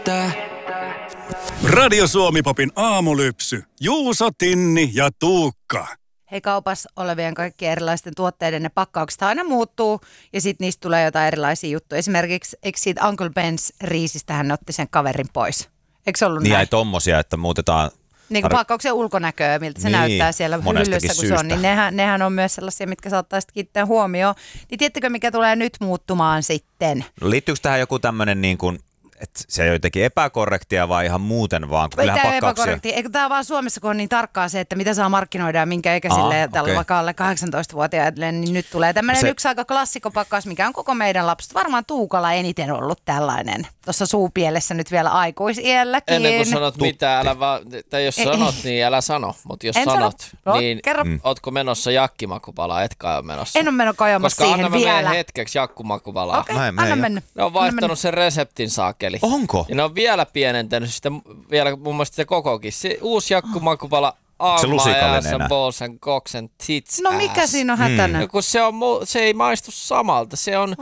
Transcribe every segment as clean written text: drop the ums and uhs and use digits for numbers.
Radio Suomi-popin aamulypsy. Juuso, Tinni ja Tuukka. Hei, kaupassa olevien kaikkien erilaisten tuotteiden ne pakkaukset aina muuttuu ja sitten niistä tulee jotain erilaisia juttuja. Esimerkiksi eikö siitä Uncle Ben's riisistä hän otti sen kaverin pois? Eikö se ollut niin näin? ei tommosia, että muutetaan... Niin kuin pakkauksen ulkonäköä, miltä se näyttää siellä hyllyssä, kun se on, niin nehän on myös sellaisia, mitkä saattaa sitten kiinnittää huomioon. Niin tiedättekö, mikä tulee nyt muuttumaan sitten? Liittyykö tähän joku tämmöinen niin kuin, että se on jotenkin epäkorrektia vai ihan muuten vaan? Ei tämä epäkorrektia. Eikö tämä vaan Suomessa, kun on niin tarkkaa se, että mitä saa markkinoida ja minkä ikäisille tällä vaikka alle 18-vuotiaille, niin nyt tulee tämmöinen yksi aika klassikopakkaus, mikä on koko meidän lapset. Varmaan Tuukalla eniten ollut tällainen tuossa suupielessä nyt vielä aikuisielläkin. Ennen kuin sanot mitään, älä vaan, tai jos sanot, niin älä sano. Mutta jos sanot, niin ootko menossa jakkimakupalaa, etkä ole menossa. En ole mennyt kajomassa siihen vielä. Koska anna menen hetkeksi jakkumakupalaa. Okei, anna mennä. Ne on vaihtanut sen reseptin saakeli. Onko? Ja ne on vielä pienentänyt sitä, vielä mun mielestä se kokokin. Se uusi jakkumakupala, se lusikallinen enää? Balls and Cocks and Tits. No mikä siinä on hätänä? No, kun se ei maistu samalta.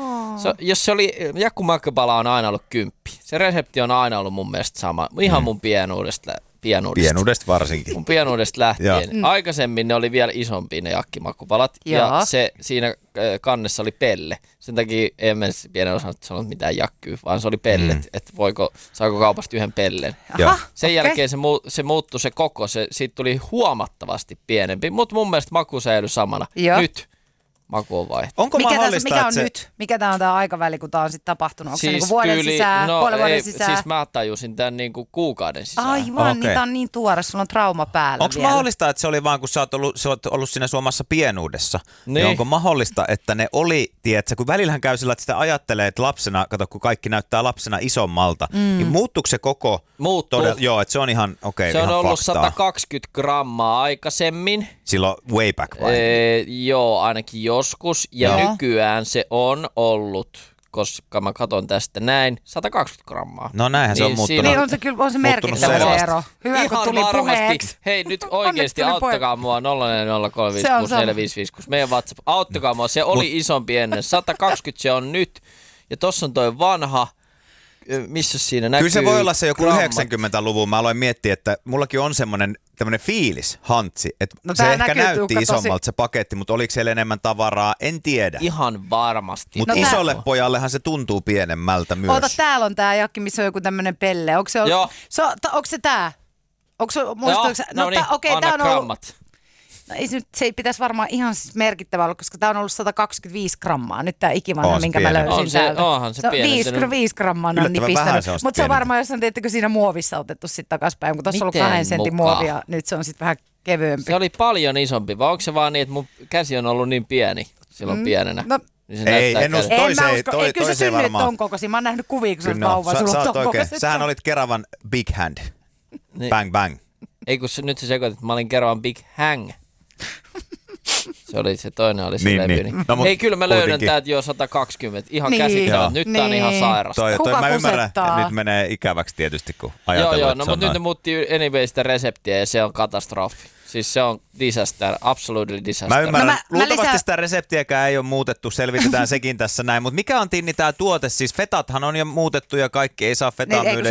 Jos se oli, jakkumakupala on aina ollut 10. Se resepti on aina ollut mun mielestä sama. Ihan mun pienuudesta varsinkin. Mun pienuudesta lähtien. Aikaisemmin ne oli vielä isompia ne jakkimakupalat. Ja se siinä kannessa oli pelle. Sen takia en mene pienen osannut sanoa mitään jakkyä, vaan se oli pellet. Että saako kaupasta yhden pellen. Sen jälkeen se muuttui se koko. Siitä tuli huomattavasti pienempi. Mutta mun mielestä maku säilyi samana. Nyt maku on vaihtunut. Onko mahdollista, mikä on nyt? Mikä tämä on tämä aikaväli, kun tämä on sitten tapahtunut? Onko se niinku vuoden sisään, puolen vuoden sisään? Siis mä tajusin tämän niinku kuukauden sisään. Aivan, niin tämä on niin tuore, sulla on trauma päällä. Onko mahdollista, että se oli vaan, kun sä oot ollut siinä suomassa pienuudessa, niin onko mahdollista, että ne oli, tiedätkö, kun välillähän käy sillä, että sitä ajattelee, että lapsena, kato kun kaikki näyttää lapsena isommalta, niin muuttuuko se koko? Muuttuu. Joo, että se on ihan okei, se on ihan ollut faktaa. 120 grammaa aikaisemmin. Silloin way back vai? Joo, ainakin joskus. Ja nykyään se on ollut, koska mä katson tästä näin, 120 grammaa. No näinhän se on muuttunut. Niin on se kyllä on se merkittävä se ero. Hyvä, ihan kun tuli puheeksi. Hei, nyt oikeasti auttakaa mua 040356455. Meidän WhatsApp. Auttakaa mua, se oli isompi ennen. 120 se on nyt. Ja tossa on toi vanha. Missä siinä näkyy? Kyllä se voi olla se joku grammat. 90-luvun. Mä aloin miettiä, että mullakin on tämmönen fiilis, hantsi. Että se ehkä näytti isommalta se paketti, mutta oliko siellä enemmän tavaraa? En tiedä. Ihan varmasti. Mutta isolle pojallehan se tuntuu pienemmältä myös. Oota, täällä on tää jakki, missä on joku tämmönen pelle. Onko se tää? Onko se, okei, tää on grammat. ollut... No se ei pitäisi varmaan ihan merkittävä olla, koska tämä on ollut 125 grammaa. Nyt tämä ikivanha, minkä mä löysin täältä. Onhan se pienentynyt. 5 grammaa on nipistänyt. Mutta se on varmaan jossain, teettekö siinä muovissa otettu sitten takaspäin, kun tuossa on ollut 2 sentin muovia. Nyt se on sitten vähän kevyempi. Se oli paljon isompi, vai onko se vaan niin, että mun käsi on ollut niin pieni silloin pienenä? No, niin ei, en usko. Ei, kyllä se synnyt ton kokoisin. Mä oon nähnyt kuvia, kun se on vauva. Sä oot oikein. Sähän olit Keravan Big Hand. Bang bang. Ei, kun nyt se sekoitit, että mä olin Keravan Big Hang. Se toinen oli se levy. Niin. No, hei, kyllä mä löydän täältä jo 120. Ihan käsittämättä. Nyt tää on ihan sairasta. Toi mä ymmärrän, että nyt menee ikäväksi tietysti, kun ajatellaan. Joo, no mutta nyt ne muutti anyway sitä reseptiä ja se on katastrofi. Siis se on disaster, absolutely disaster. Mä ymmärrän. Luultavasti sitä reseptiäkään ei ole muutettu, selvitetään sekin tässä näin. Mutta mikä on Tinni tää tuote? Siis fetathan on jo muutettu ja kaikki ei saa fetaa myydä